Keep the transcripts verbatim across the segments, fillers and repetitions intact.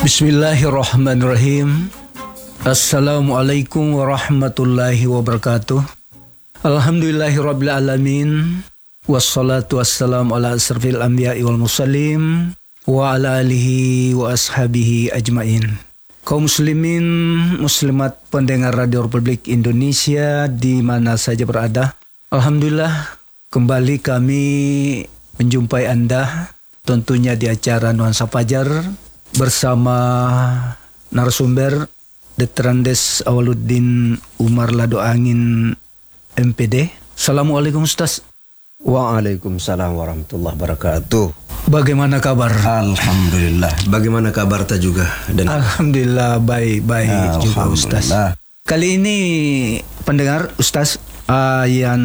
Bismillahirrahmanirrahim. Assalamualaikum warahmatullahi wabarakatuh. Alhamdulillahirabbil alamin. Wassalatu wassalamu ala asrafil anbiya'i wal mursalin wa ala alihi wa ashabihi ajmain. Kaum muslimin, muslimat pendengar Radio Republik Indonesia di mana saja berada, alhamdulillah kembali kami menjumpai Anda tentunya di acara Nuansa Fajar bersama narasumber Doktor Andes Awaluddin Umar Lado Angin M P D. Assalamualaikum Ustaz. Waalaikumsalam warahmatullahi wabarakatuh. Bagaimana kabar? Alhamdulillah. Bagaimana kabar ta juga? Dan Alhamdulillah baik-baik juga Ustaz. Kali ini pendengar Ustaz, uh, yang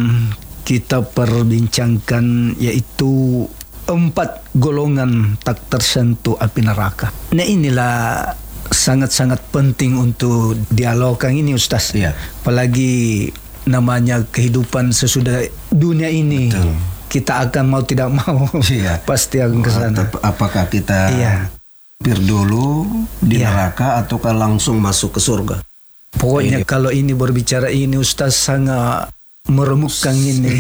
kita perbincangkan yaitu empat golongan tak tersentuh api neraka. Nah inilah sangat-sangat penting untuk dialogkan ini Ustaz. Iya. Apalagi namanya kehidupan sesudah dunia ini. Betul. Kita akan mau tidak mau Iya. pasti akan ke sana. Apakah kita Iya. pir dulu di Iya. neraka ataukah langsung masuk ke surga? Pokoknya Ini. kalau ini berbicara ini Ustaz sangat meremukkan ini.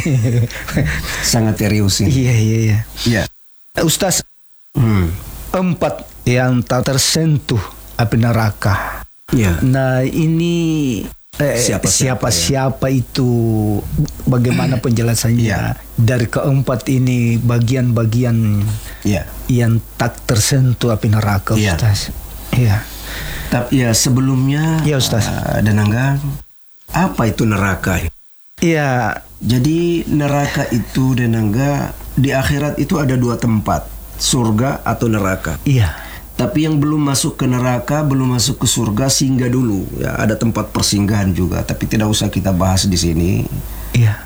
Sangat serius ini. Iya iya iya. Iya. Ustaz, Hmm. empat yang tak tersentuh api neraka. Iya. Nah ini eh, Siapa-siapa, siapa ya? siapa itu, bagaimana penjelasannya Iya. dari keempat ini bagian-bagian Iya. yang tak tersentuh api neraka Iya. Ustaz. Iya. Tapi ya sebelumnya, Iya, Ustaz. uh, Danangga, apa itu neraka? Iya. Jadi neraka itu Danangga, di akhirat itu ada dua tempat, surga atau neraka. Iya. Tapi yang belum masuk ke neraka, belum masuk ke surga, singgah dulu. Ya, ada tempat persinggahan juga, tapi tidak usah kita bahas di sini. Iya.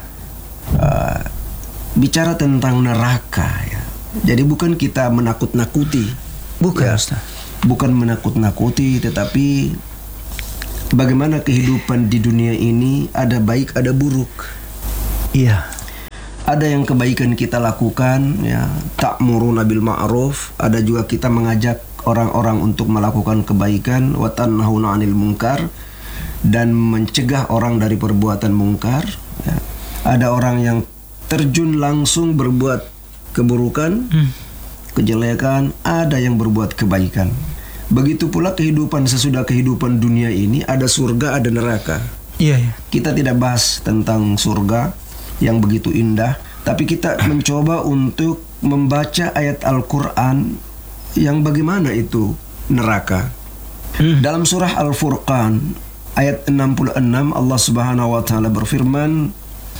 Uh, bicara tentang neraka, ya. Jadi bukan kita menakut-nakuti, Bukan Ya. Ustaz. bukan menakut-nakuti, tetapi bagaimana kehidupan di dunia ini ada baik, ada buruk. Iya. Ada yang kebaikan kita lakukan, ya, ta'muruna bil ma'ruf. Ada juga kita mengajak orang-orang untuk melakukan kebaikan, wa tanhauna 'anil munkar, dan mencegah orang dari perbuatan mungkar. Ya. Ada orang yang terjun langsung berbuat keburukan, Hmm. kejelekan. Ada yang berbuat kebaikan. Begitu pula kehidupan sesudah kehidupan dunia ini, ada surga, ada neraka. Iya, iya. Kita tidak bahas tentang surga yang begitu indah, tapi kita mencoba untuk membaca ayat Al-Quran yang bagaimana itu neraka. Hmm. Dalam surah Al-Furqan ayat enam puluh enam, Allah Subhanahu wa taala berfirman,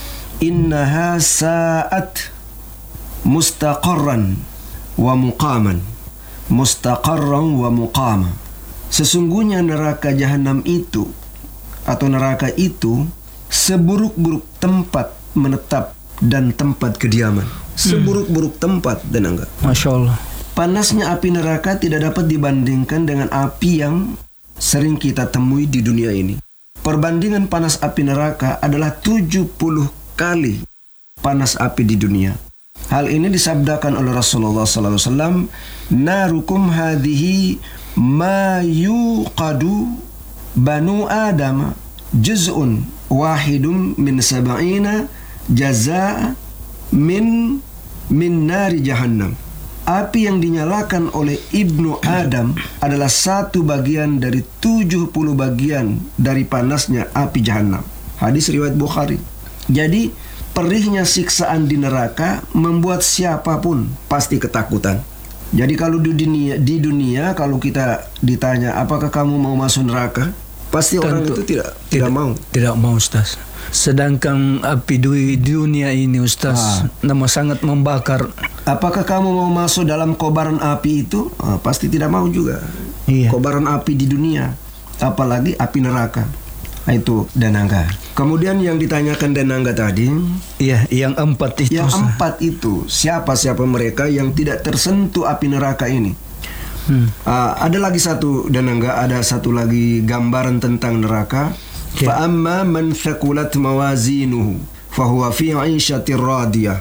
"Innaha sa'at mustaqarran wa muqaman." Mustaqarran wa muqama. Sesungguhnya neraka jahanam itu atau neraka itu seburuk-buruk tempat menetap dan tempat kediaman. Seburuk-buruk tempat, dan enggak. Masya Allah. Panasnya api neraka tidak dapat dibandingkan dengan api yang sering kita temui di dunia ini. Perbandingan panas api neraka adalah tujuh puluh kali panas api di dunia. Hal ini disabdakan oleh Rasulullah sallallahu alaihi wasallam, "Narukum hadhihi ma yuqadu banu Adam juz'un wahidum min sab'ina jazaa min min nari jahannam." Api yang dinyalakan oleh Ibnu Adam adalah satu bagian dari tujuh puluh bagian dari panasnya api jahanam. Hadis riwayat Bukhari. Jadi perihnya siksaan di neraka membuat siapapun pasti ketakutan. Jadi kalau di dunia, di dunia kalau kita ditanya apakah kamu mau masuk neraka, pasti orang Tentu. itu tidak tidak mau. Tidak mau Ustaz. Sedangkan api di dunia ini Ustaz, Ah. nama sangat membakar. Apakah kamu mau masuk dalam kobaran api itu? Ah, pasti tidak mau juga. Iya. Kobaran api di dunia, apalagi api neraka. Nah, itu Danangga. Kemudian yang ditanyakan Danangga tadi, Iya, yang empat itu. yang Ustaz. empat itu siapa-siapa mereka yang tidak tersentuh api neraka ini? Hmm. Uh, ada lagi satu Danangga, ada satu lagi gambaran tentang neraka. Ya. Fa amma man thaqulat mawazinuhu fahuwa fi 'ishatir radiyah.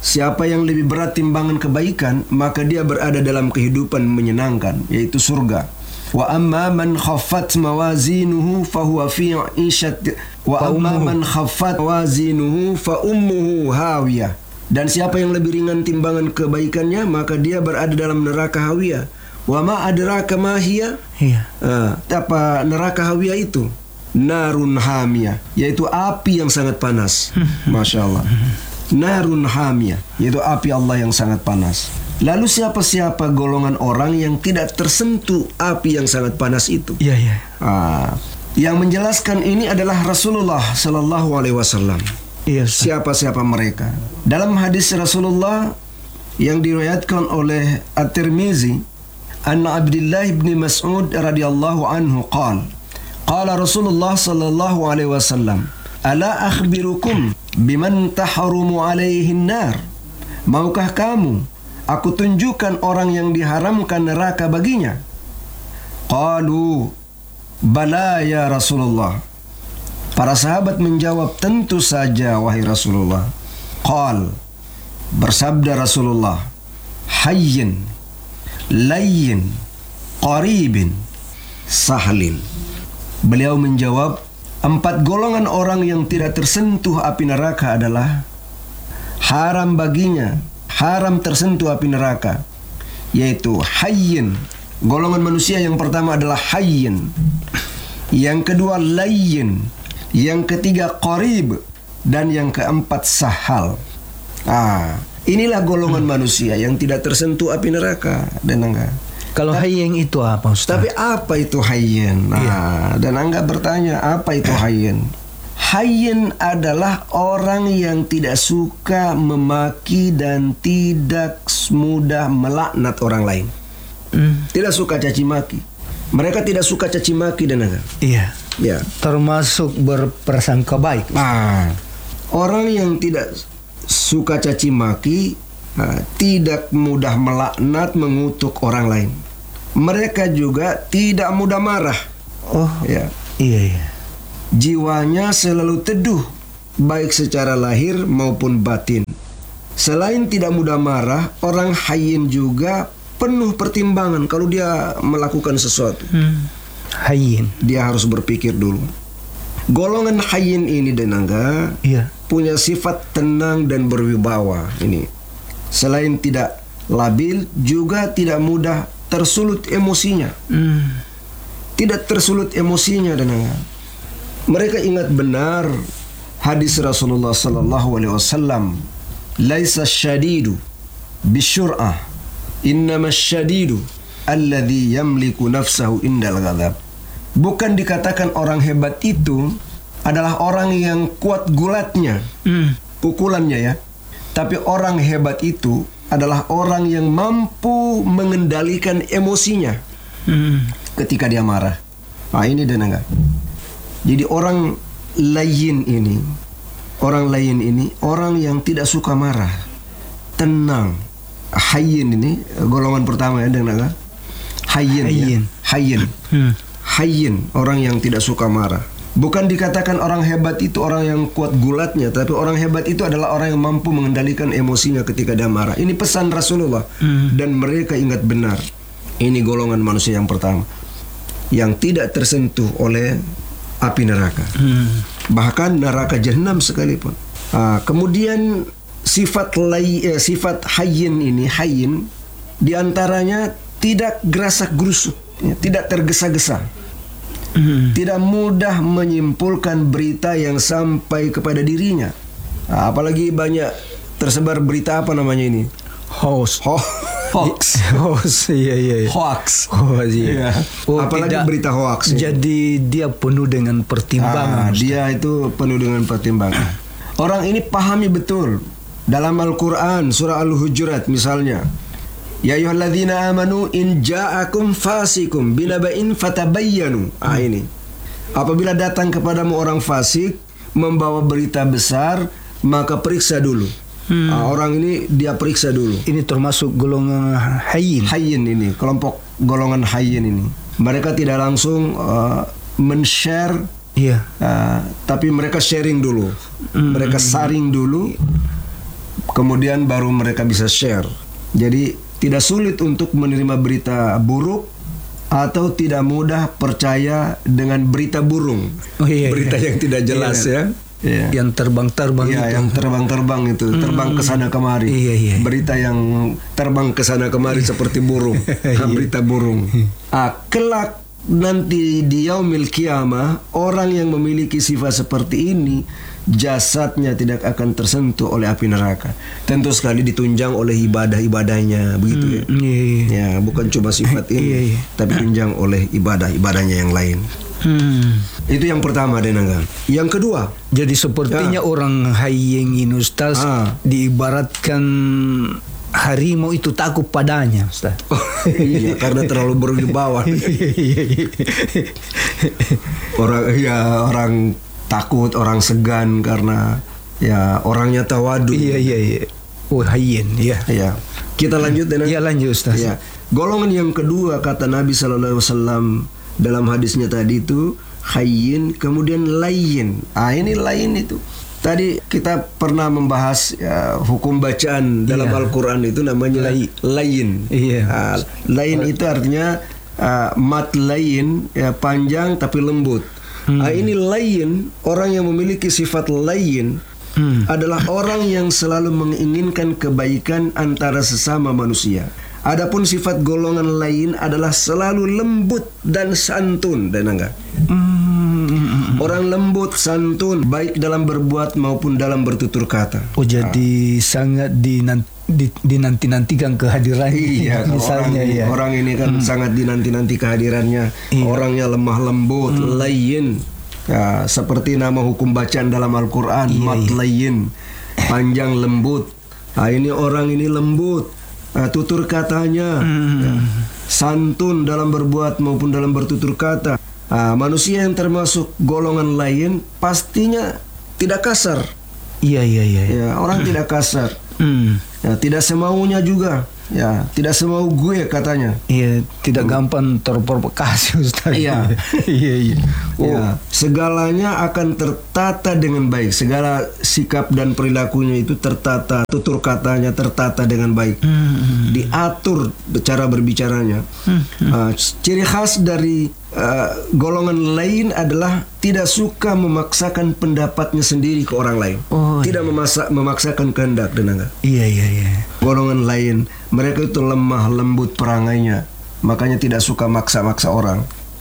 siapa yang lebih berat timbangan kebaikan, maka dia berada dalam kehidupan menyenangkan, yaitu surga. Wa amma man khaffat mawazinuhu fahuwa fi 'ishat wa amma man khaffat mawazinuhu fa ummuhu hawiyah. Dan siapa yang lebih ringan timbangan kebaikannya, maka dia berada dalam neraka hawiyah. Wa ma adraka ma hiya? Iya. Uh, apa neraka hawiyah itu? Narun hamiyah, yaitu api yang sangat panas. Masya Allah. Narun hamiyah, yaitu api Allah yang sangat panas. Lalu siapa-siapa golongan orang yang tidak tersentuh api yang sangat panas itu? Iya, iya. Ah, yang menjelaskan ini adalah Rasulullah Sallallahu Alaihi Wasallam. Iya. Siapa-siapa mereka? Dalam hadis Rasulullah yang diriwayatkan oleh At-Tirmizi, anna Abdullah bin Mas'ud radhiyallahu anhu qala, qala Rasulullah Sallallahu Alaihi Wasallam, ala akhbirukum biman tahrumu alaihi nar? Maukah kamu aku tunjukkan orang yang diharamkan neraka baginya? Qalu bala ya Rasulullah. Para sahabat menjawab, tentu saja wahai Rasulullah. Qal, bersabda Rasulullah, hayyin, layyin, qaribin, sahlin. Beliau menjawab, empat golongan orang yang tidak tersentuh api neraka adalah haram baginya, haram tersentuh api neraka, yaitu hayyin. Golongan manusia yang pertama adalah hayyin, yang kedua layyin, yang ketiga qarib, dan yang keempat sahal. Ah, inilah golongan hmm. manusia yang tidak tersentuh api neraka. Dan enggak. Kalau hayyin itu apa, Ustaz? Tapi apa itu hayyin? Nah, iya. Dan Angga bertanya, apa itu hayyin? Hayyin adalah orang yang tidak suka memaki dan tidak mudah melaknat orang lain. Hmm. Tidak suka caci maki. Mereka tidak suka caci maki dan enggak. Iya. Ya. Termasuk berprasangka baik. Nah, orang yang tidak suka caci maki, nah, tidak mudah melaknat, mengutuk orang lain. Mereka juga tidak mudah marah. Oh, ya. Iya, iya. Jiwanya selalu teduh, baik secara lahir maupun batin. Selain tidak mudah marah, orang hayyin juga penuh pertimbangan kalau dia melakukan sesuatu. Hmm. Hayyin, dia harus berpikir dulu. Golongan hayyin ini denangga, iya, punya sifat tenang dan berwibawa. Ini selain tidak labil, juga tidak mudah tersulut emosinya. Hmm. Tidak tersulut emosinya denangga. Mereka ingat benar hadis Rasulullah Sallallahu Alaihi Wasallam, laisa syadidu bisyur'ah, innama syadidu alladhi yamliku nafsahu indal ghadab. Bukan dikatakan orang hebat itu adalah orang yang kuat gulatnya, mm. pukulannya ya. Tapi orang hebat itu adalah orang yang mampu mengendalikan emosinya mm. ketika dia marah. Nah ini dan enggak. Jadi orang layyin ini, orang layyin ini orang yang tidak suka marah, tenang. Hayyin ini golongan pertama ya dan enggak. Hayyin, hayyin, ya. hayyin. Hmm. Hayyin, orang yang tidak suka marah. Bukan dikatakan orang hebat itu orang yang kuat gulatnya, tapi orang hebat itu adalah orang yang mampu mengendalikan emosinya ketika dia marah. Ini pesan Rasulullah. Hmm. Dan mereka ingat benar, ini golongan manusia yang pertama yang tidak tersentuh oleh api neraka. Hmm. Bahkan neraka jahanam sekalipun. Ah, kemudian sifat lay, eh, sifat hayyin ini, hayyin diantaranya tidak gerasak gerusuk, ya, tidak tergesa-gesa, mm. tidak mudah menyimpulkan berita yang sampai kepada dirinya. Nah, apalagi banyak tersebar berita apa namanya ini? Hoax. Ho hoax. Hoax. Iya, iya. Hoax. Oh, iya. Oh, apalagi tidak, berita hoax. Ya. Jadi dia penuh dengan pertimbangan. Ah, dia itu penuh dengan pertimbangan. Orang ini pahami betul dalam Al-Quran surah Al-Hujurat misalnya. Ya ayyuhalladzina amanu in ja'akum fasikum binaba'in fatabayyanu. Ah ini. Apabila datang kepadamu orang fasik membawa berita besar, maka periksa dulu. Hmm. Ah, orang ini dia periksa dulu. Ini termasuk golongan hayyin. Hayyin ini, kelompok golongan hayyin ini. Mereka tidak langsung uh, men-share, yeah. uh, tapi mereka sharing dulu. Hmm. Mereka saring dulu. kemudian baru mereka bisa share. Jadi tidak sulit untuk menerima berita buruk atau tidak mudah percaya dengan berita burung. Oh, iya, berita iya. yang tidak jelas Iya. ya. Iya. Yang terbang-terbang Iya, itu. yang terbang-terbang itu, terbang ke sana kemari. Iya, iya. Berita yang terbang ke sana kemari seperti burung. Ah, berita burung. Ah, kelak nanti di yaumil qiyamah, orang yang memiliki sifat seperti ini jasadnya tidak akan tersentuh oleh api neraka. Tentu sekali ditunjang oleh ibadah-ibadahnya, begitu ya. Hmm, iya, iya. Ya, bukan cuma sifat ini, Iya, iya. tapi tunjang oleh ibadah-ibadahnya yang lain. Hmm. Itu yang pertama, Denangga. Yang kedua, Jadi sepertinya orang hayeng ini Ustaz Ah. diibaratkan harimau itu takut padanya Ustaz. oh, iya, karena terlalu berwibawa. orang ya orang takut, orang segan karena ya orangnya tawadu. Iya iya iya. Oh hayyen ya. Ya. Kita lanjut Denangga. Iya lanjut Ustaz. Ya. Golongan yang kedua kata Nabi Sallallahu Alaihi Wasallam dalam hadisnya tadi itu hayyin, kemudian layin. Ah ini lain itu. Tadi kita pernah membahas ya, hukum bacaan dalam Iya. Al-Quran itu namanya Lai. layin. Iya. Ah, lain itu artinya ah, mat layin ya, panjang tapi lembut. Hmm. Ah, ini layin, orang yang memiliki sifat layin Hmm. adalah orang yang selalu menginginkan kebaikan antara sesama manusia. Adapun sifat golongan lain adalah selalu lembut dan santun, Denangga. Hmm. Orang lembut, santun, baik dalam berbuat maupun dalam bertutur kata. Oh jadi sangat dinan- di, dinanti-nantikan kehadirannya. Iya, kalau misalnya orang, ya. orang ini kan sangat dinanti-nanti kehadirannya. Iya. Orangnya lemah lembut, layin. Ya, seperti nama hukum bacaan dalam Al-Quran, Iya, mat iya. layin, panjang lembut. Nah, ini orang ini lembut, nah, tutur katanya, Hmm. ya, santun dalam berbuat maupun dalam bertutur kata. Nah, manusia yang termasuk golongan lain pastinya tidak kasar. Iya iya iya. Ya, orang tidak kasar. Hmm. Ya, tidak semaunya juga. Ya, tidak semau gue katanya. Iya, tidak gampang terprovokasi Ustaz. Iya. iya iya. Oh. Ya, segalanya akan tertata dengan baik. Segala sikap dan perilakunya itu tertata, tutur katanya tertata dengan baik. Hmm. Diatur cara berbicaranya. Uh, ciri khas dari uh, golongan lain adalah tidak suka memaksakan pendapatnya sendiri ke orang lain. Oh, tidak memasa- memaksakan kehendak, Denangga. Iya iya iya. Golongan lain, mereka itu lemah lembut perangainya, makanya tidak suka maksa-maksa orang.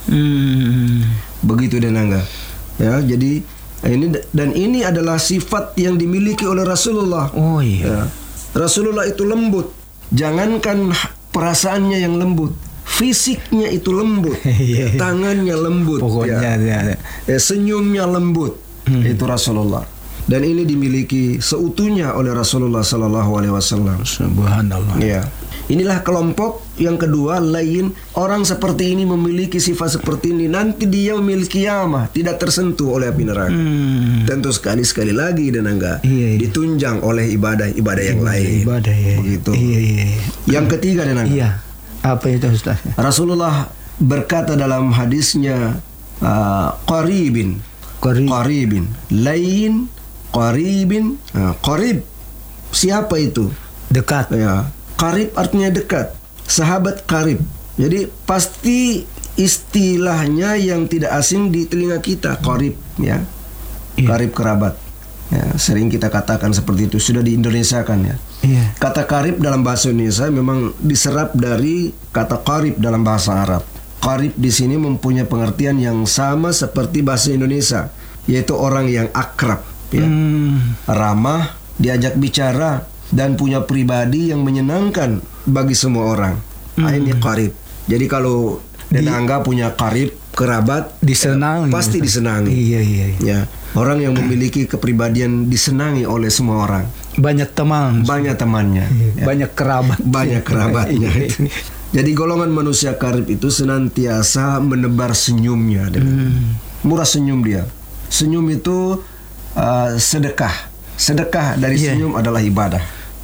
Hmm. Begitu Denangga. Ya, jadi ini dan ini adalah sifat yang dimiliki oleh Rasulullah. Oh iya. Ya. Rasulullah itu lembut. Jangankan perasaannya yang lembut, fisiknya itu lembut. Iya. Ya, tangannya lembut. Pokoknya ya. ya. Ya, senyumnya lembut. Hmm. Itu Rasulullah. Dan ini dimiliki seutuhnya oleh Rasulullah Sallallahu Alaihi Wasallam. Subhanallah. Ya. Inilah kelompok yang kedua lain. Orang seperti ini memiliki sifat seperti ini nanti dia memiliki qiyamah tidak tersentuh oleh api neraka. Hmm. Tentu sekali sekali lagi dan enggak Iya, iya. ditunjang oleh ibadah-ibadah yang lain. Ibadah ya. Begitu. Iya iya. Yang ketiga dan enggak. Iya. Apa itu Ustaz? Rasulullah berkata dalam hadisnya uh, qaribin Qarib. qaribin lain qaribin uh, qarib siapa itu? Dekat. Ya, qarib artinya dekat. Sahabat qarib. Jadi pasti istilahnya yang tidak asing di telinga kita, qarib ya. Iya. Qarib kerabat. Ya, sering kita katakan seperti itu, sudah di Indonesia kan ya. Iya. Kata qarib dalam bahasa Indonesia memang diserap dari kata qarib dalam bahasa Arab. Qarib di sini mempunyai pengertian yang sama seperti bahasa Indonesia, yaitu orang yang akrab, ya. Hmm. Ramah, diajak bicara dan punya pribadi yang menyenangkan bagi semua orang. Nah, ini qarib. Jadi kalau Denangga punya qarib, kerabat, Disenangi. ya, pasti disenangi. Iya iya. iya. Ya, orang yang memiliki kepribadian disenangi oleh semua orang. Banyak teman. Banyak temannya, ya. Banyak kerabat. Banyak kerabatnya. Iya. Jadi golongan manusia qarib itu senantiasa menebar senyumnya. Hmm. Murah senyum dia. Senyum itu uh, sedekah. Sedekah dari Iya. senyum adalah ibadah.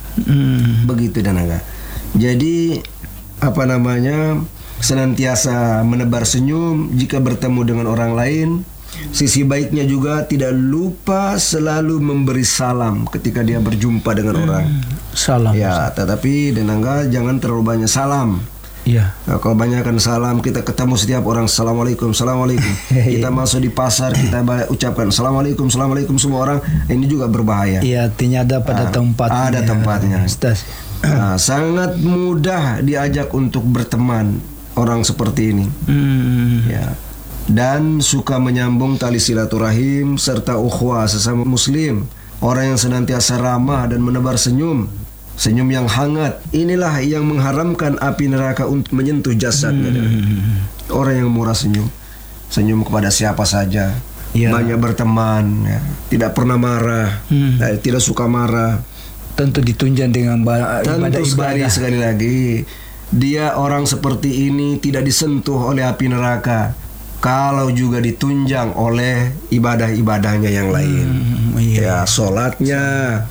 Hmm. Begitu Denangga. Jadi apa namanya, senantiasa menebar senyum jika bertemu dengan orang lain, Sisi baiknya juga tidak lupa selalu memberi salam ketika dia berjumpa dengan hmm. orang. Salam. Ya, tetapi denangga jangan terlalu banyak salam. Iya. Nah, kalau banyakkan salam, kita ketemu setiap orang assalamualaikum, assalamualaikum. Kita masuk di pasar, kita ucapkan assalamualaikum, assalamualaikum semua orang. Ini juga berbahaya. Iya, artinya ada pada nah, tempatnya. Ada tempatnya. Nah, sangat mudah diajak untuk berteman orang seperti ini. Hmm. Ya. Dan suka menyambung tali silaturahim serta ukhuwah sesama muslim. Orang yang senantiasa ramah dan menebar senyum, senyum yang hangat. Inilah yang mengharamkan api neraka untuk menyentuh jasadnya. Hmm. Orang yang murah senyum, senyum kepada siapa saja, ya. Banyak berteman, ya. Tidak pernah marah, hmm. eh, tidak suka marah. Tentu ditunjang dengan ibadah-ibadah. Tentu sekali, sekali lagi, dia orang seperti ini tidak disentuh oleh api neraka kalau juga ditunjang oleh ibadah-ibadahnya yang lain. Hmm, iya. Ya, sholatnya,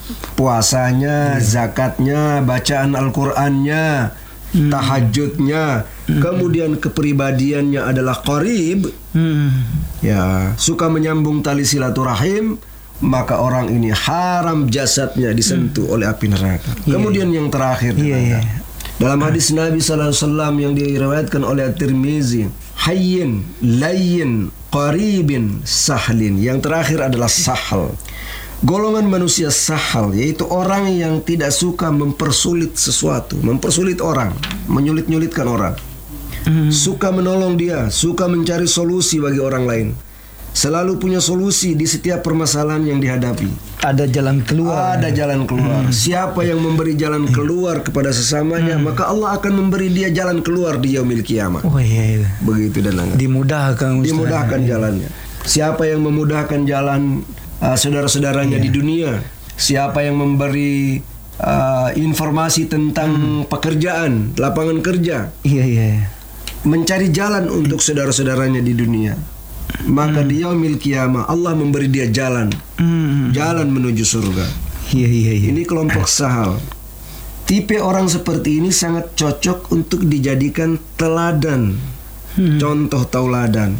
puasanya, iya. zakatnya, bacaan Al-Qur'annya, hmm. tahajudnya, hmm. kemudian kepribadiannya adalah qarib, hmm. ya, suka menyambung tali silaturahim, maka orang ini haram jasadnya disentuh hmm. oleh api neraka. Iya. Kemudian yang terakhir, iya, iya. dalam hadis Nabi sallallahu alaihi wasallam yang diriwayatkan oleh At-Tirmizi, hayyin, layyin, qaribin, sahlin. Yang terakhir adalah sahal. Golongan manusia sahal, yaitu orang yang tidak suka mempersulit sesuatu, mempersulit orang, menyulit-nyulitkan orang. Mm. Suka menolong dia, suka mencari solusi bagi orang lain. Selalu punya solusi di setiap permasalahan yang dihadapi. Ada jalan keluar. Ada jalan keluar. Hmm. Siapa yang memberi jalan keluar kepada sesamanya, hmm. maka Allah akan memberi dia jalan keluar di yaumil qiyamah. Oh iya, iya. Begitu dan langgar. Dimudahkan. Ustaz. Dimudahkan jalannya. Siapa yang memudahkan jalan uh, saudara-saudaranya iya. di dunia? Siapa yang memberi uh, informasi tentang hmm. pekerjaan, lapangan kerja? Iya, iya. Mencari jalan untuk saudara-saudaranya di dunia. Maka hmm. di yaumil qiyamah Allah memberi dia jalan, hmm. jalan menuju surga. Iya, iya, iya. Ini kelompok sahal. Tipe orang seperti ini sangat cocok untuk dijadikan teladan, hmm. contoh tauladan.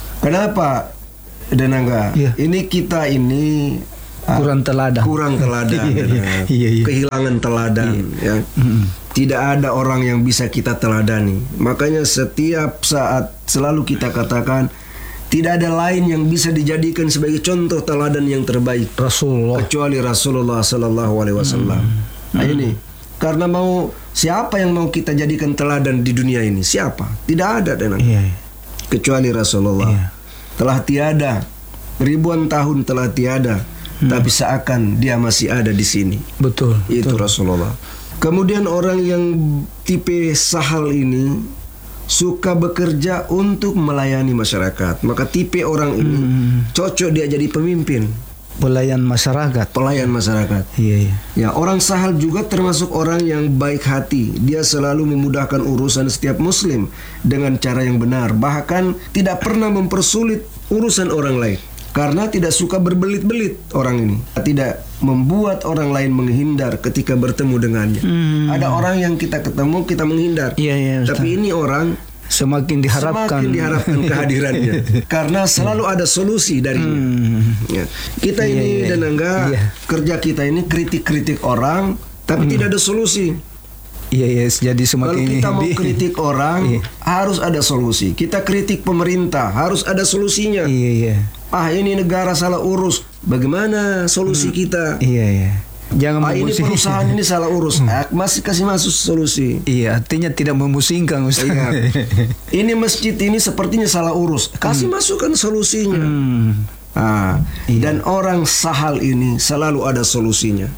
Kenapa, Denangga? Iya. Ini kita ini kurang teladan, kurang teladan, iya, iya. kehilangan teladan. Iya. Ya. Hmm. Tidak ada orang yang bisa kita teladani. Makanya setiap saat selalu kita katakan, tidak ada lain yang bisa dijadikan sebagai contoh teladan yang terbaik Rasulullah, kecuali Rasulullah Sallallahu Alaihi Wasallam. Hmm. Nah ini karena mau siapa yang mau kita jadikan teladan di dunia ini? Siapa? Tidak ada dan yeah. kecuali Rasulullah. Yeah. Telah tiada, ribuan tahun telah tiada, hmm. tapi seakan dia masih ada di sini. Betul. Itu betul. Rasulullah. Kemudian orang yang tipe sahal ini suka bekerja untuk melayani masyarakat. Maka tipe orang ini hmm. cocok dia jadi pemimpin, pelayan masyarakat. Pelayan masyarakat. Iya, iya. Ya, orang sahal juga termasuk orang yang baik hati. Dia selalu memudahkan urusan setiap muslim dengan cara yang benar. Bahkan tidak pernah mempersulit urusan orang lain. Karena tidak suka berbelit-belit orang ini. Tidak membuat orang lain menghindar ketika bertemu dengannya. Hmm. Ada orang yang kita ketemu, kita menghindar. Iya, iya, tapi ini orang semakin diharapkan, semakin diharapkan kehadirannya. Karena selalu ada solusi darinya. Hmm. Ya. Kita iya, ini iya, dan enggak iya. kerja kita ini kritik-kritik orang, tapi hmm. tidak ada solusi. Iya, iya, jadi semakin kalau kita mau kritik orang iya. harus ada solusi. Kita kritik pemerintah harus ada solusinya. Iya, iya. Ah, ini negara salah urus. Bagaimana solusi hmm. kita? Iya, iya. Jangan ah, ini perusahaan ini salah urus. Ah, masih kasih masuk solusi. Iya, artinya tidak memusingkan, Ustaz. Iya. Ini masjid ini sepertinya salah urus. Kasih hmm. masukkan solusinya. Hmm. Ah, iya. Dan orang sahal ini selalu ada solusinya.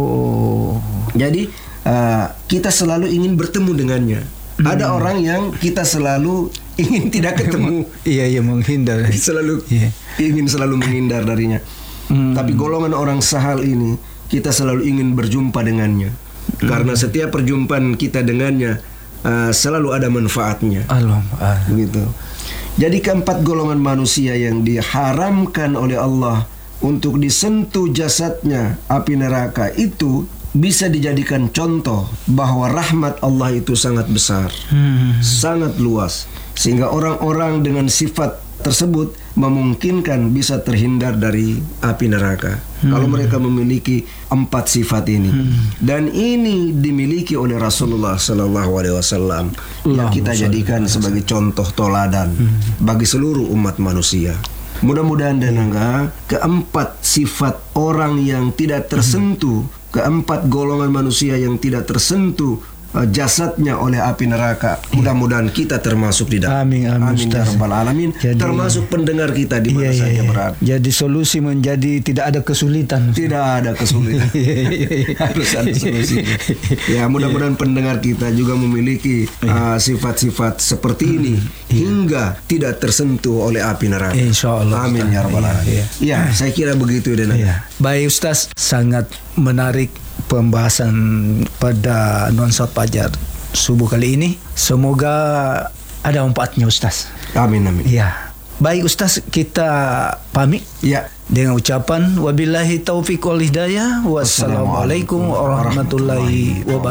Oh. Jadi uh, kita selalu ingin bertemu dengannya. Hmm. Ada orang yang kita selalu ingin tidak ketemu. Iya, iya, menghindar. Selalu iya. ingin selalu menghindar darinya. Hmm. Tapi golongan orang sahal ini kita selalu ingin berjumpa dengannya. Hmm. Karena setiap perjumpaan kita dengannya uh, selalu ada manfaatnya. Allah. Begitu. Jadi keempat golongan manusia yang diharamkan oleh Allah untuk disentuh jasadnya api neraka itu bisa dijadikan contoh bahwa rahmat Allah itu sangat besar, hmm. sangat luas, sehingga orang-orang dengan sifat tersebut memungkinkan bisa terhindar dari api neraka. Hmm. Kalau mereka memiliki empat sifat ini, hmm. dan ini dimiliki oleh Rasulullah Sallallahu Alaihi Wasallam yang kita jadikan sebagai contoh toladan hmm. bagi seluruh umat manusia. Mudah-mudahan dan enggak keempat sifat orang yang tidak tersentuh, hmm. keempat golongan manusia yang tidak tersentuh jasadnya oleh api neraka. Mudah-mudahan kita termasuk di dalam. Amin, amin, amin ya rabbal alamin. Jadi, termasuk pendengar kita di mana iya, saja iya. berada. Jadi solusi menjadi tidak ada kesulitan. Tidak ada kesulitan. Harus ada solusi. Ya, mudah-mudahan pendengar kita juga memiliki uh, sifat-sifat seperti ini hingga tidak tersentuh oleh api neraka. Insyaallah. Amin ya rabbal alamin. Ya, ya, saya kira begitu dan. Ya. Baik Ustaz, sangat menarik pembahasan pada nuansa fajar subuh kali ini. Semoga ada manfaatnya Ustaz. Amin amin. Ya. Baik Ustaz, kita pamit ya dengan ucapan wabillahi taufiq wal hidayah. Wassalamualaikum warahmatullahi wabarakatuh.